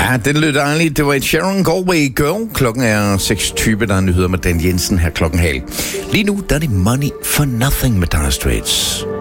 Ja, den lød dejligt. Det var et Sharon Galway Girl. Klokken er 6:20, der er nyheder med Dan Jensen her klokken halv. Lige nu, der er det Money for Nothing med Dire Straits.